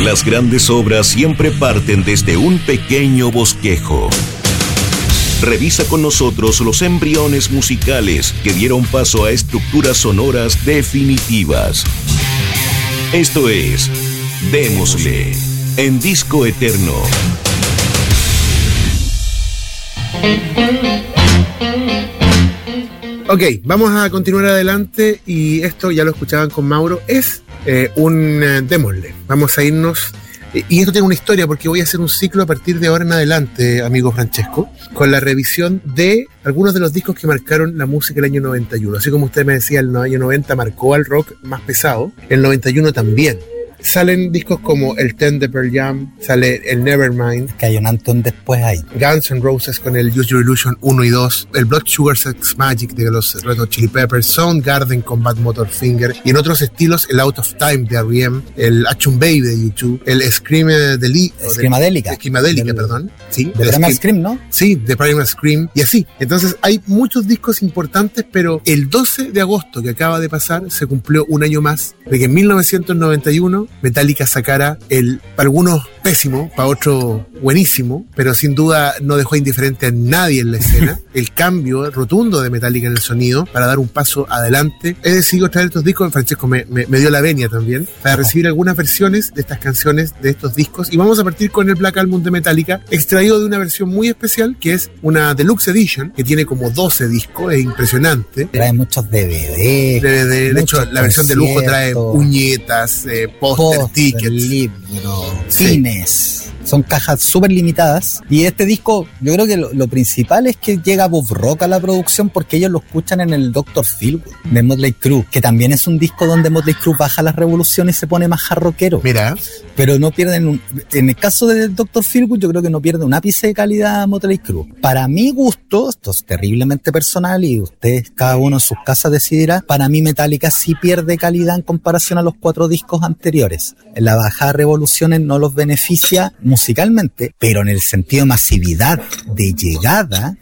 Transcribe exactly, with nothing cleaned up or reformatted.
Las grandes obras siempre parten desde un pequeño bosquejo. Revisa con nosotros los embriones musicales que dieron paso a estructuras sonoras definitivas. Esto es Démosle en Disco Eterno. Ok, vamos a continuar adelante y esto ya lo escuchaban con Mauro, es eh, un eh, démosle. Vamos a irnos, eh, y esto tiene una historia porque voy a hacer un ciclo a partir de ahora en adelante, amigo Francesco, con la revisión de algunos de los discos que marcaron la música del año noventa y uno. Así como usted me decía, el año noventa marcó al rock más pesado, el noventa y uno también. Salen discos como el Ten de Pearl Jam, sale el Nevermind, que hay un Anton después ahí, Guns N' Roses con el Use Your Illusion uno y dos, el Blood Sugar Sex Magic de los Red Hot Chili Peppers, Soundgarden con Bad Motorfinger, y en otros estilos el Out of Time de R E M, el Achtung Baby de U dos, el Scream Deli, Screamadelica, Screamadelica, perdón, sí, de Primal Scream, ¿no? Sí, de Primal Scream, y así. Entonces hay muchos discos importantes, pero el doce de agosto que acaba de pasar se cumplió un año más de que en mil novecientos noventa y uno Metallica sacara el, para algunos pésimo, para otros buenísimo, pero sin duda no dejó indiferente a nadie en la escena, el cambio rotundo de Metallica en el sonido para dar un paso adelante. He decidido traer estos discos, Francesco me, me, me dio la venia también, para recibir algunas versiones de estas canciones, de estos discos, y vamos a partir con el Black Album de Metallica, extraído de una versión muy especial, que es una Deluxe Edition, que tiene como doce discos, es impresionante. Trae muchos D V D. D V D, de hecho, la versión de lujo trae uñetas, eh, póster, tickets, libros, sí. Pines. Son cajas súper limitadas. Y este disco, yo creo que lo, lo principal es que llega Bob Rock a la producción porque ellos lo escuchan en el doctor Feelgood de Motley Crue, que también es un disco donde Motley Crue baja las revoluciones y se pone más jarroquero. Mira. Pero no pierden un, en el caso del doctor Feelgood, yo creo que no pierde un ápice de calidad Motley Crue. Para mi gusto, esto es terriblemente personal y ustedes, cada uno en sus casas decidirá, para mí Metallica sí pierde calidad en comparación a los cuatro discos anteriores. La bajada de revoluciones no los beneficia musicalmente, pero en el sentido de masividad, de llegada,